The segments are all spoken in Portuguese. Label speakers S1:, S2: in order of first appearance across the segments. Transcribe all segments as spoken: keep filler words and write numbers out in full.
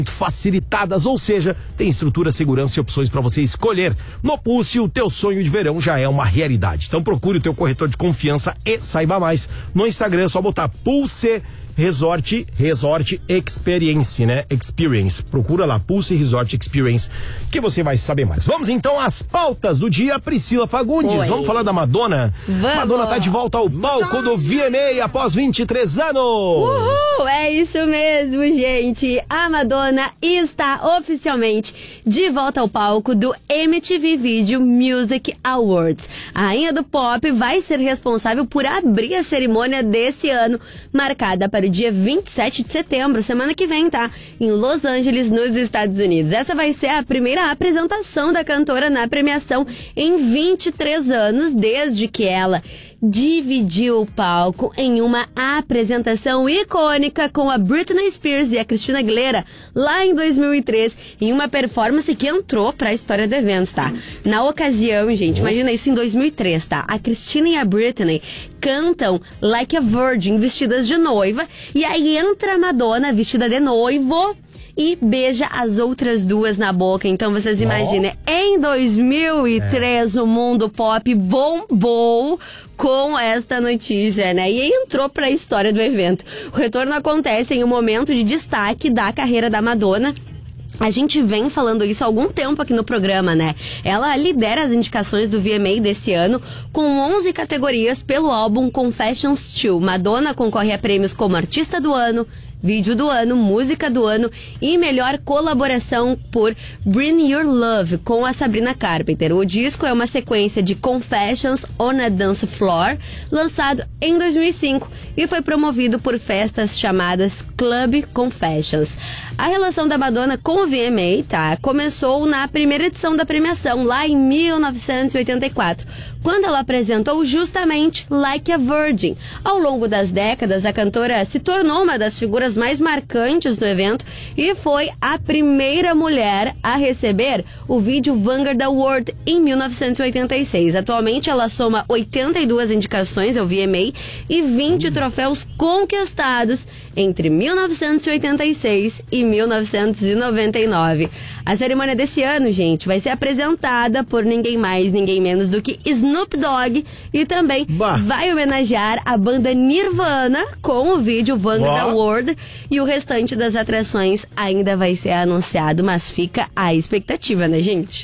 S1: facilitadas, ou seja, tem estrutura, segurança e opções para você escolher. No Pulse, o teu sonho de verão já é uma realidade. Então procure o teu corretor de confiança e saiba mais. No Instagram é só botar Pulse Resort, Resort Experience, né? Experience. Procura lá, Pulse Resort Experience, que você vai saber mais. Vamos então às pautas do dia. Priscila Fagundes, Oi. Vamos falar da Madonna?
S2: Vamos.
S1: Madonna tá de volta ao palco do V M A após vinte e três anos.
S2: Uhul, é isso mesmo, gente. A Madonna está oficialmente de volta ao palco do M T V Video Music Awards. A rainha do pop vai ser responsável por abrir a cerimônia desse ano, marcada para o dia vinte e sete de setembro, semana que vem, tá? Em Los Angeles, nos Estados Unidos. Essa vai ser a primeira apresentação da cantora na premiação em vinte e três anos, desde que ela dividiu o palco em uma apresentação icônica com a Britney Spears e a Christina Aguilera lá em dois mil e três, em uma performance que entrou pra história do evento, tá? Na ocasião, gente, imagina isso em dois mil e três, tá? A Christina e a Britney cantam Like a Virgin, vestidas de noiva, e aí entra a Madonna vestida de noivo e beija as outras duas na boca. Então vocês oh. imaginem, em dois mil e três é. o mundo pop bombou com esta notícia, né? E entrou para a história do evento. O retorno acontece em um momento de destaque da carreira da Madonna. A gente vem falando isso há algum tempo aqui no programa, né? Ela lidera as indicações do V M A desse ano com onze categorias pelo álbum Confessions dois. Madonna concorre a prêmios como Artista do Ano, Vídeo do Ano, Música do Ano e Melhor Colaboração por Bring Your Love com a Sabrina Carpenter. O disco é uma sequência de Confessions on a Dance Floor, lançado em dois mil e cinco e foi promovido por festas chamadas Club Confessions. A relação da Madonna com o V M A, tá, começou na primeira edição da premiação, lá em mil novecentos e oitenta e quatro, quando ela apresentou justamente Like a Virgin. Ao longo das décadas, a cantora se tornou uma das figuras mais marcantes do evento e foi a primeira mulher a receber o vídeo Vanguard Award em mil novecentos e oitenta e seis. Atualmente ela soma oitenta e duas indicações ao V M A e vinte hum. troféus conquistados entre mil novecentos e oitenta e seis e mil novecentos e noventa e nove. A cerimônia desse ano, gente, vai ser apresentada por ninguém mais, ninguém menos do que Snoop Dogg e também bah. vai homenagear a banda Nirvana com o vídeo Vanguard bah. Award. E o restante das atrações ainda vai ser anunciado, mas fica a expectativa, né, gente?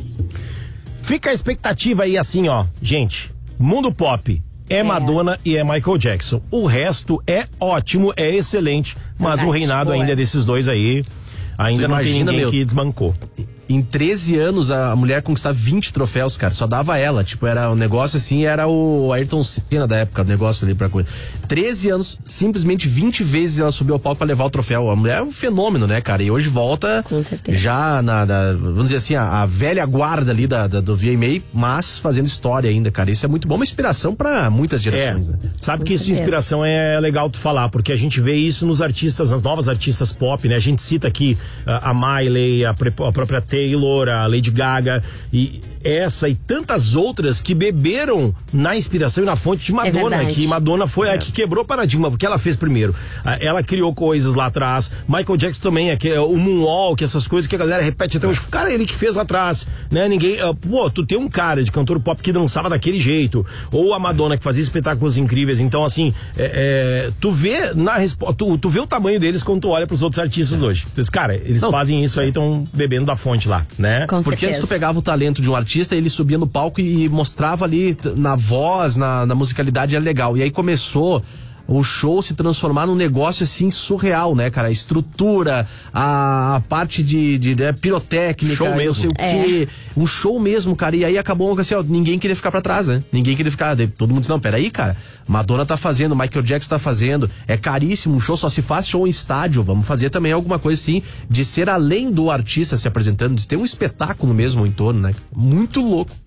S1: Fica a expectativa aí assim, ó, gente, mundo pop é, é Madonna e é Michael Jackson. O resto é ótimo, é excelente, mas Verdade, o reinado boa. ainda é desses dois aí. Ainda tu não imagina, tem ninguém meu, que desmancou.
S3: Em treze anos, a mulher conquistava vinte troféus, cara. Só dava ela. Tipo, era um negócio assim, era o Ayrton Senna da época, o negócio ali pra coisa. treze anos, simplesmente vinte vezes ela subiu ao palco pra levar o troféu. A mulher é um fenômeno, né, cara? E hoje volta já na, na, vamos dizer assim, a, a velha guarda ali da, da, do V M A, mas fazendo história ainda, cara. Isso é muito bom, uma inspiração pra muitas gerações,
S1: é,
S3: né?
S1: Sabe que isso de inspiração é legal tu falar, porque a gente vê isso nos artistas, nas novas artistas pop, né? A gente cita aqui a, a Miley, a, a própria Taylor, a Lady Gaga e essa e tantas outras que beberam na inspiração e na fonte de Madonna, é que Madonna foi é. a que quebrou o paradigma, porque ela fez primeiro. Ela criou coisas lá atrás. Michael Jackson também, é que é o Moonwalk, essas coisas que a galera repete até hoje. Cara, ele que fez lá atrás, né? Ninguém, uh, pô, tu tem um cara de cantor pop que dançava daquele jeito, ou a Madonna que fazia espetáculos incríveis. Então, assim, é, é, tu vê na tu, tu vê o tamanho deles quando tu olha pros outros artistas hoje. Então, cara, eles Não. fazem isso aí, estão bebendo da fonte lá, né?
S2: Com
S3: Porque
S2: certeza.
S3: antes tu pegava o talento de um artista, ele subia no palco e mostrava ali na voz, na, na musicalidade, é legal. E aí começou o show se transformar num negócio assim surreal, né, cara? A estrutura, a, a parte de, de, de pirotécnica,
S1: show mesmo.
S3: Não sei o
S2: é.
S3: quê. Um show mesmo, cara. E aí acabou assim, ó, ninguém queria ficar pra trás, né? Ninguém queria ficar. Todo mundo disse, não, peraí, cara. Madonna tá fazendo, Michael Jackson tá fazendo. É caríssimo, um show só se faz show em estádio. Vamos fazer também alguma coisa assim, de ser além do artista se apresentando, de ter um espetáculo mesmo em torno, né? Muito louco.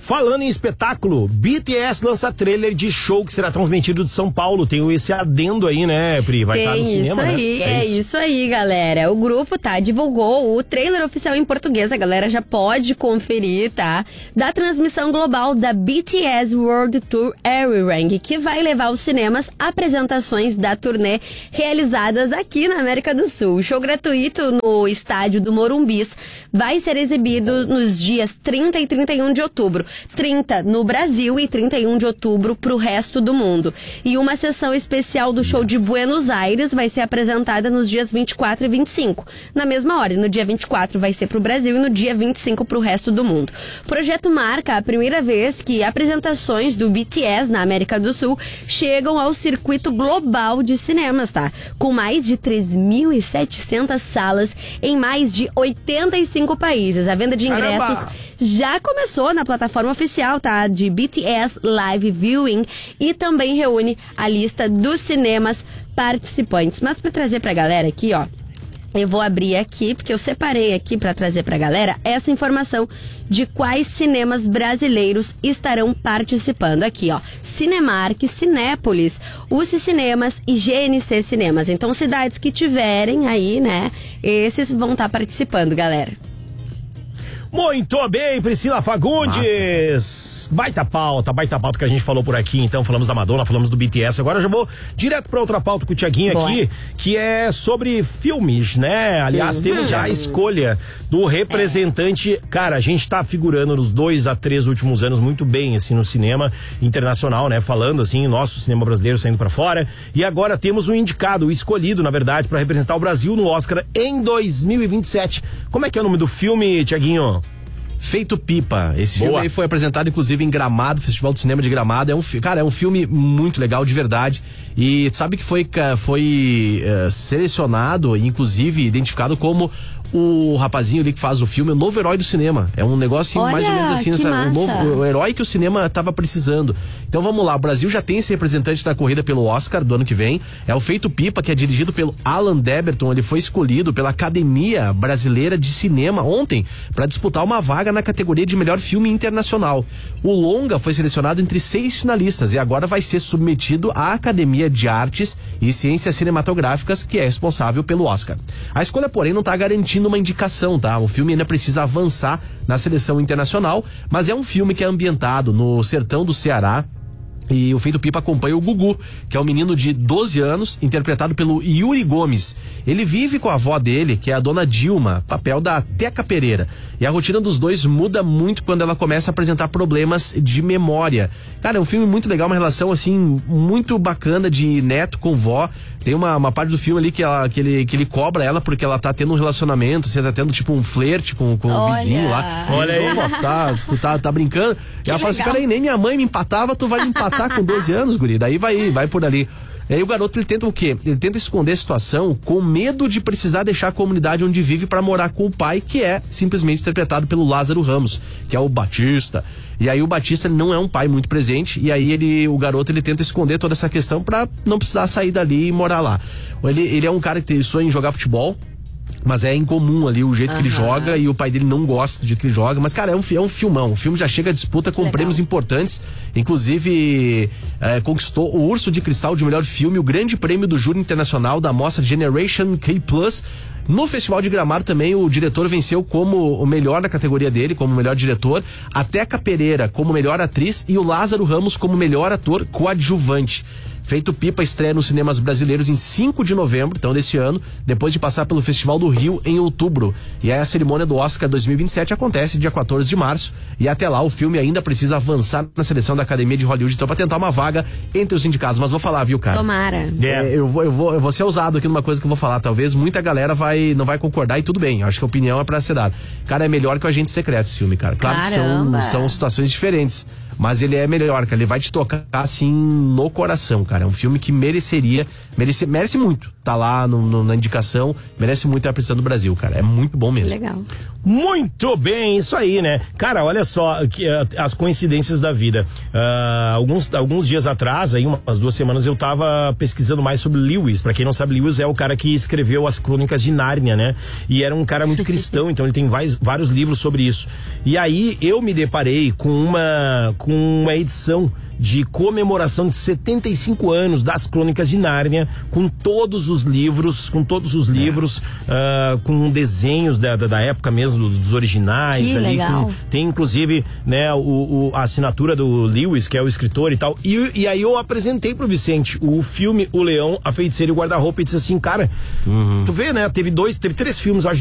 S1: Falando em espetáculo, B T S lança trailer de show que será transmitido de São Paulo. Tem esse adendo aí, né, Pri? Vai estar no cinema,
S2: Tem isso aí,
S1: né?
S2: é, é isso. isso aí, galera. O grupo, tá, divulgou o trailer oficial em português. A galera já pode conferir, tá? Da transmissão global da B T S World Tour Arirang, que vai levar aos cinemas apresentações da turnê realizadas aqui na América do Sul. O show gratuito no estádio do Morumbis vai ser exibido nos dias trinta e trinta e um de outubro. trinta no Brasil e trinta e um de outubro pro resto do mundo. E uma sessão especial do show de Buenos Aires vai ser apresentada nos dias vinte e quatro e vinte e cinco. Na mesma hora, no dia vinte e quatro vai ser pro Brasil e no dia vinte e cinco pro resto do mundo. O projeto marca a primeira vez que apresentações do B T S na América do Sul chegam ao circuito global de cinemas, tá? Com mais de três mil e setecentas salas em mais de oitenta e cinco países. A venda de ingressos Caramba. já começou na plataforma oficial, tá? De B T S Live Viewing e também reúne a lista dos cinemas participantes. Mas para trazer pra galera aqui, ó, eu vou abrir aqui, porque eu separei aqui para trazer pra galera essa informação de quais cinemas brasileiros estarão participando. Aqui, ó, Cinemark, Cinépolis, U C Cinemas e G N C Cinemas. Então, cidades que tiverem aí, né, esses vão estar participando, galera.
S1: Muito bem, Priscila Fagundes. Massa. Baita pauta, baita pauta que a gente falou por aqui. Então, falamos da Madonna, falamos do B T S. Agora eu já vou direto pra outra pauta com o Thiaguinho Boa. aqui, que é sobre filmes, né? Aliás, uhum. temos já a escolha do representante. É. Cara, a gente tá figurando nos dois a três últimos anos muito bem, assim, no cinema internacional, né? Falando, assim, nosso cinema brasileiro saindo pra fora. E agora temos um indicado, o escolhido, na verdade, pra representar o Brasil no Oscar em dois mil e vinte e sete. Como é que é o nome do filme, Thiaguinho?
S3: Feito Pipa. Esse Boa. filme aí foi apresentado, inclusive, em Gramado, Festival de Cinema de Gramado. É um, cara, é um filme muito legal, de verdade. E sabe que foi, foi uh, selecionado, inclusive, identificado como o rapazinho ali que faz o filme, o novo herói do cinema. É um negócio assim, mais ou menos assim, sabe? O, novo, o herói que o cinema tava precisando. Então vamos lá, o Brasil já tem esse representante na corrida pelo Oscar do ano que vem. É o Feito Pipa, que é dirigido pelo Alan Deberton. Ele foi escolhido pela Academia Brasileira de Cinema ontem para disputar uma vaga na categoria de melhor filme internacional. O longa foi selecionado entre seis finalistas e agora vai ser submetido à Academia de Artes e Ciências Cinematográficas, que é responsável pelo Oscar. A escolha, porém, não está garantindo uma indicação, tá? O filme ainda precisa avançar na seleção internacional, mas é um filme que é ambientado no sertão do Ceará. E o Feito Pipa acompanha o Gugu, que é um menino de doze anos, interpretado pelo Yuri Gomes. Ele vive com a avó dele, que é a dona Dilma, papel da Teca Pereira. E a rotina dos dois muda muito quando ela começa a apresentar problemas de memória. Cara, é um filme muito legal, uma relação assim, muito bacana de neto com vó. Tem uma, uma parte do filme ali que, ela, que, ele, que ele cobra ela porque ela tá tendo um relacionamento, você tá tendo tipo um flerte com, com o vizinho lá.
S1: Olha aí,
S3: ó, tu tá, tu tá, tá brincando. E ela fala assim, peraí, nem minha mãe me empatava, tu vai me empatar com doze anos, guri. Daí vai, vai por ali. E aí o garoto, ele tenta o quê? Ele tenta esconder a situação com medo de precisar deixar a comunidade onde vive pra morar com o pai, que é simplesmente interpretado pelo Lázaro Ramos, que é o Batista. E aí o Batista não é um pai muito presente, e aí ele, o garoto, ele tenta esconder toda essa questão pra não precisar sair dali e morar lá. Ele, ele é um cara que sonha em jogar futebol, mas é incomum ali o jeito uhum. que ele joga, e o pai dele não gosta do jeito que ele joga. Mas, cara, é um, é um filmão. O filme já chega à disputa com Legal. prêmios importantes. Inclusive, é, conquistou o Urso de Cristal de melhor filme, o grande prêmio do Júri Internacional da Mostra Generation K plus. No Festival de Gramado também o diretor venceu como o melhor na categoria dele, como o melhor diretor, a Teca Pereira como melhor atriz e o Lázaro Ramos como melhor ator coadjuvante. Feito Pipa estreia nos cinemas brasileiros em cinco de novembro, então desse ano, depois de passar pelo Festival do Rio em outubro. E aí a cerimônia do Oscar dois mil e vinte e sete acontece dia quatorze de março, e até lá o filme ainda precisa avançar na seleção da Academia de Hollywood, então pra tentar uma vaga entre os indicados. Mas vou falar, viu, cara?
S2: Tomara.
S3: É, eu, vou, eu, vou, eu vou ser ousado aqui numa coisa que eu vou falar. Talvez muita galera vai, não vai concordar, e tudo bem, acho que a opinião é pra ser dada. Cara, é melhor que o Agente Secreto esse filme, cara. Claro
S2: Caramba.
S3: que são, são situações diferentes, mas ele é melhor, cara. Ele vai te tocar assim no coração, cara. cara. É um filme que mereceria, merece, merece muito. Tá lá no, no, na indicação, merece muito a apresentação do Brasil, cara. É muito bom mesmo.
S2: Legal.
S1: Muito bem, isso aí, né? Cara, olha só que, uh, as coincidências da vida. Uh, alguns, alguns dias atrás, aí umas duas semanas, eu tava pesquisando mais sobre Lewis. Pra quem não sabe, Lewis é o cara que escreveu as Crônicas de Nárnia, né? E era um cara muito cristão, então ele tem vários, vários livros sobre isso. E aí eu me deparei com uma, com uma edição de comemoração de setenta e cinco anos das Crônicas de Nárnia, com todos os livros, com todos os livros, é. uh, com desenhos da, da, da época mesmo, dos, dos originais.
S2: Que
S1: ali.
S2: Legal.
S1: Com, tem inclusive, né, o, o, a assinatura do Lewis, que é o escritor e tal. E, e aí eu apresentei pro Vicente o filme O Leão, a Feiticeira e o Guarda-Roupa, e disse assim, cara, uhum. tu vê, né? Teve dois, teve três filmes, eu acho,